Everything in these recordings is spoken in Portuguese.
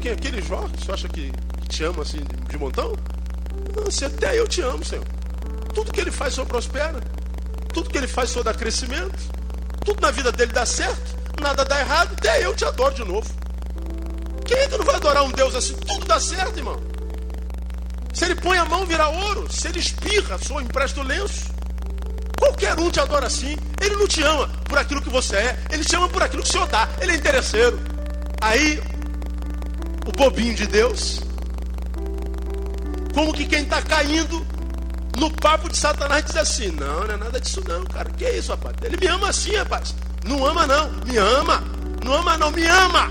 quem? Aquele Jó? O senhor acha que te ama assim de montão? Não, se até eu te amo, Senhor. Tudo que ele faz, o Senhor prospera. Tudo que ele faz, o Senhor dá crescimento. Tudo na vida dele dá certo. Nada dá errado. Até eu te adoro de novo. Quem é que não vai adorar um Deus assim? Tudo dá certo, irmão. Se ele põe a mão, vira ouro. Se ele espirra, só empresta o lenço. Qualquer um te adora assim. Ele não te ama por aquilo que você é. Ele te ama por aquilo que o Senhor dá. Ele é interesseiro. Aí, o bobinho de Deus, como que quem está caindo no papo de Satanás, diz assim: não é nada disso não, cara. Que é isso, rapaz? Ele me ama assim, rapaz. Não ama não, me ama. Não ama não, me ama.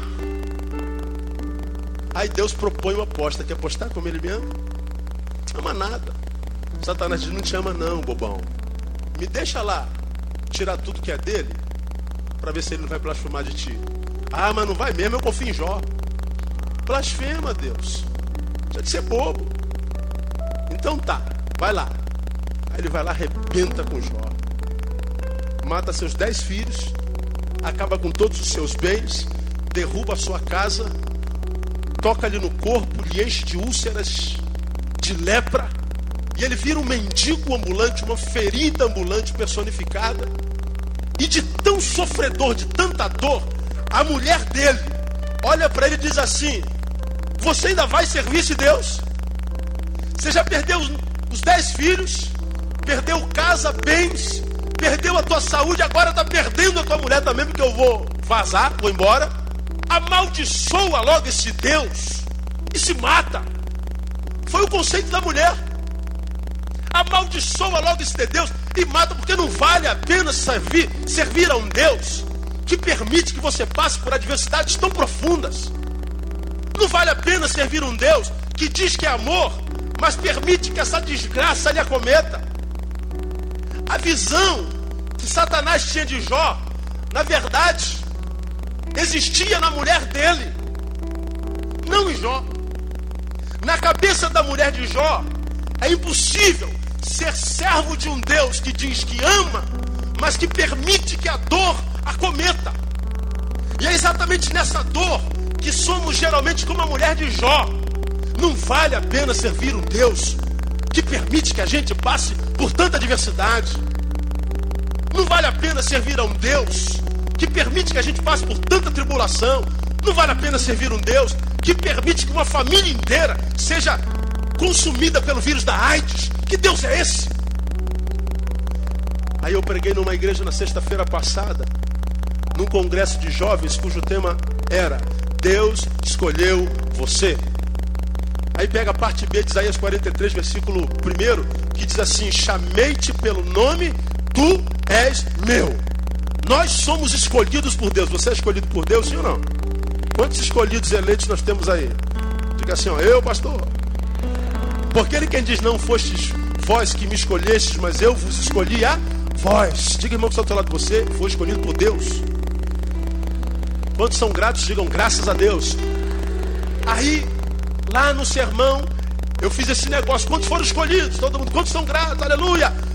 Aí Deus propõe uma aposta. Quer apostar como ele me ama? Não ama nada. Satanás diz: não te ama não, bobão. Me deixa lá tirar tudo que é dele, para ver se ele não vai blasfemar de ti. Ah, mas não vai mesmo, eu confio em Jó. Blasfema, Deus. Deixa de ser bobo. Então tá, vai lá. Aí ele vai lá, arrebenta com Jó. Mata seus 10 filhos, acaba com todos os seus bens, derruba a sua casa, toca-lhe no corpo, lhe enche de úlceras, de lepra, e ele vira um mendigo ambulante, uma ferida ambulante personificada. E de tão sofredor, de tanta dor, a mulher dele olha para ele e diz assim: você ainda vai servir esse Deus? Você já perdeu os 10 filhos, perdeu casa, bens, perdeu a tua saúde, agora está perdendo a tua mulher também, porque eu vou vazar, vou embora. Amaldiçoa logo esse Deus e se mata. Foi o conceito da mulher. Amaldiçoa logo esse Deus e mata, porque não vale a pena servir a um Deus que permite que você passe por adversidades tão profundas. Não vale a pena servir um Deus que diz que é amor, mas permite que essa desgraça lhe acometa. A visão que Satanás tinha de Jó, na verdade, existia na mulher dele, não em Jó. Na cabeça da mulher de Jó, é impossível ser servo de um Deus que diz que ama, mas que permite que a dor acometa. E é exatamente nessa dor que somos geralmente como a mulher de Jó. Não vale a pena servir um Deus que permite que a gente passe por tanta adversidade. Não vale a pena servir a um Deus que permite que a gente passe por tanta tribulação. Não vale a pena servir um Deus que permite que uma família inteira seja consumida pelo vírus da AIDS. Que Deus é esse? Aí eu preguei numa igreja na sexta-feira passada, num congresso de jovens cujo tema era: Deus escolheu você. Aí pega a parte B de Isaías 43, versículo 1, que diz assim: chamei-te pelo nome, tu és meu. Nós somos escolhidos por Deus. Você é escolhido por Deus, sim ou não? Quantos escolhidos eleitos nós temos aí? Diga assim, ó: eu, pastor. Porque ele quem diz: não fostes vós que me escolhestes, mas eu vos escolhi a vós. Diga, irmão, que está ao teu lado de você: foi escolhido por Deus. Quantos são gratos? Digam graças a Deus. Aí, lá no sermão, eu fiz esse negócio: quantos foram escolhidos? Todo mundo: quantos são gratos? Aleluia.